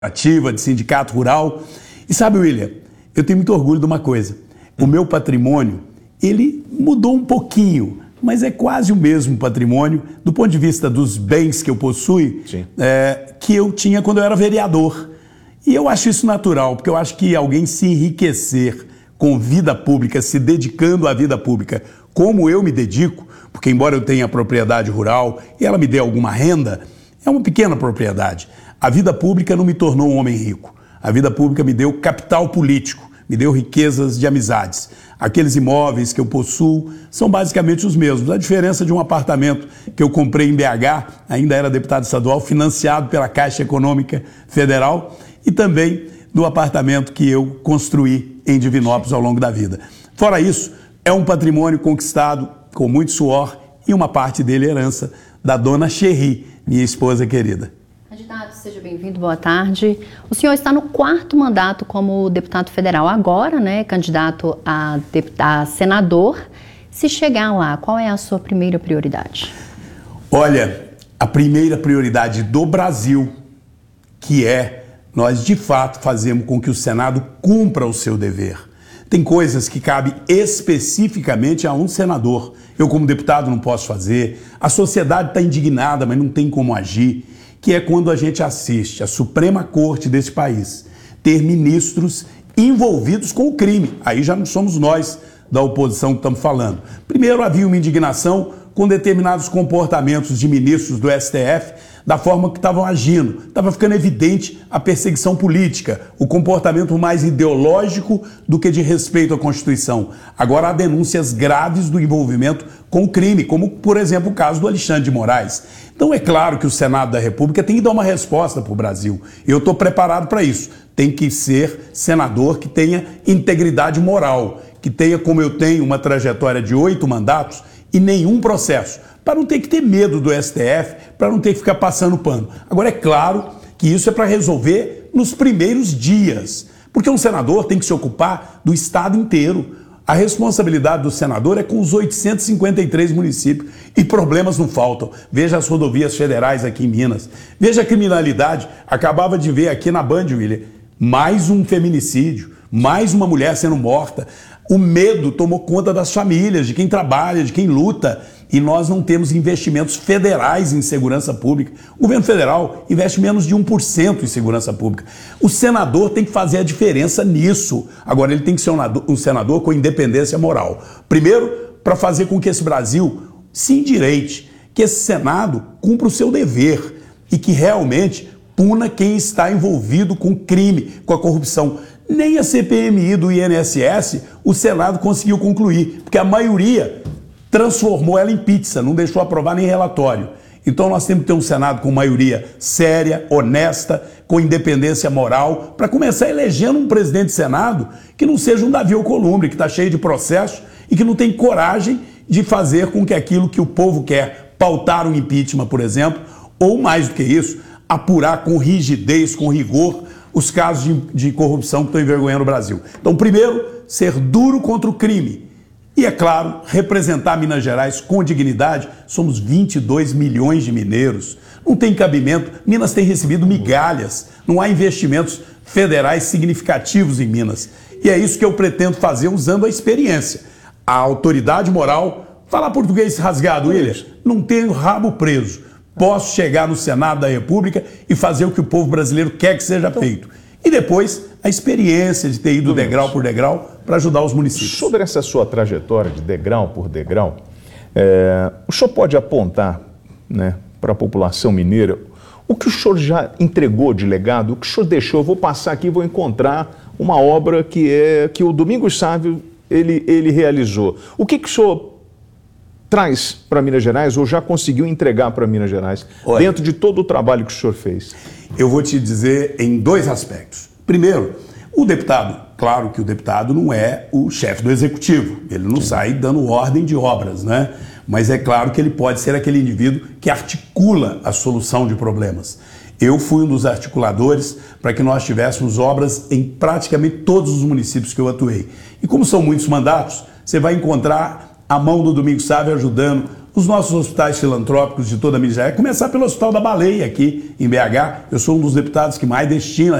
ativa, de sindicato rural. E sabe, William, eu tenho muito orgulho de uma coisa. O meu patrimônio, ele mudou um pouquinho, mas é quase o mesmo patrimônio do ponto de vista dos bens que eu possuo, que eu tinha quando eu era vereador. E eu acho isso natural, porque eu acho que alguém se enriquecer com vida pública, se dedicando à vida pública, como eu me dedico, porque embora eu tenha propriedade rural e ela me dê alguma renda, é uma pequena propriedade. A vida pública não me tornou um homem rico. A vida pública me deu capital político, me deu riquezas de amizades. Aqueles imóveis que eu possuo são basicamente os mesmos. A diferença de um apartamento que eu comprei em BH, ainda era deputado estadual, financiado pela Caixa Econômica Federal, e também do apartamento que eu construí em Divinópolis ao longo da vida. Fora isso, é um patrimônio conquistado com muito suor e uma parte dele herança da dona Xerri, minha esposa querida. Candidato, seja bem-vindo, boa tarde. O senhor está no 4º mandato como deputado federal, agora, né, candidato a senador. Se chegar lá, qual é a sua primeira prioridade? Olha, a primeira prioridade do Brasil, que é nós de fato fazemos com que o Senado cumpra o seu dever. Tem coisas que cabem especificamente a um senador. Eu, como deputado, não posso fazer. A sociedade está indignada, mas não tem como agir. Que é quando a gente assiste a Suprema Corte desse país ter ministros envolvidos com o crime. Aí já não somos nós da oposição que estamos falando. Primeiro, havia uma indignação com determinados comportamentos de ministros do STF, da forma que estavam agindo. Estava ficando evidente a perseguição política, o comportamento mais ideológico do que de respeito à Constituição. Agora há denúncias graves do envolvimento com o crime, como, por exemplo, o caso do Alexandre de Moraes. Então é claro que o Senado da República tem que dar uma resposta para o Brasil. Eu estou preparado para isso. Tem que ser senador que tenha integridade moral, que tenha, como eu tenho, uma trajetória de 8 mandatos e nenhum processo, para não ter que ter medo do STF, para não ter que ficar passando pano. Agora, é claro que isso é para resolver nos primeiros dias, porque um senador tem que se ocupar do estado inteiro. A responsabilidade do senador é com os 853 municípios e problemas não faltam. Veja as rodovias federais aqui em Minas, veja a criminalidade. Acabava de ver aqui na Band, William, mais um feminicídio, mais uma mulher sendo morta. O medo tomou conta das famílias, de quem trabalha, de quem luta. E nós não temos investimentos federais em segurança pública. O governo federal investe menos de 1% em segurança pública. O senador tem que fazer a diferença nisso. Agora, ele tem que ser um senador com independência moral. Primeiro, para fazer com que esse Brasil se endireite, que esse Senado cumpra o seu dever e que realmente puna quem está envolvido com crime, com a corrupção. Nem a CPMI do INSS o Senado conseguiu concluir, porque a maioria transformou ela em pizza, não deixou aprovar nem relatório. Então nós temos que ter um Senado com maioria séria, honesta, com independência moral, para começar elegendo um presidente de Senado que não seja um Davi Alcolumbre, que está cheio de processos e que não tem coragem de fazer com que aquilo que o povo quer, pautar um impeachment, por exemplo, ou mais do que isso, apurar com rigidez, com rigor, os casos de corrupção que estão envergonhando o Brasil. Então, primeiro, ser duro contra o crime. E, é claro, representar Minas Gerais com dignidade. Somos 22 milhões de mineiros. Não tem cabimento. Minas tem recebido migalhas. Não há investimentos federais significativos em Minas. E é isso que eu pretendo fazer usando a experiência. A autoridade moral. Falar português rasgado, William. Não tenho rabo preso. Posso chegar no Senado da República e fazer o que o povo brasileiro quer que seja feito. E depois, a experiência de ter ido degrau por degrau para ajudar os municípios. Sobre essa sua trajetória de degrau por degrau, o senhor pode apontar, né, para a população mineira o que o senhor já entregou de legado, o que o senhor deixou? Eu vou passar aqui e vou encontrar uma obra que o Domingos Sávio ele realizou. O que o senhor traz para Minas Gerais ou já conseguiu entregar para Minas Gerais, dentro de todo o trabalho que o senhor fez? Eu vou te dizer em 2 aspectos. Primeiro, o deputado, claro que o deputado não é o chefe do executivo, ele não sai dando ordem de obras, né? Mas é claro que ele pode ser aquele indivíduo que articula a solução de problemas. Eu fui um dos articuladores para que nós tivéssemos obras em praticamente todos os municípios que eu atuei. E como são muitos mandatos, você vai encontrar a mão do Domingos Sávio ajudando os nossos hospitais filantrópicos de toda a Minas Gerais, começar pelo Hospital da Baleia aqui em BH. Eu sou um dos deputados que mais destina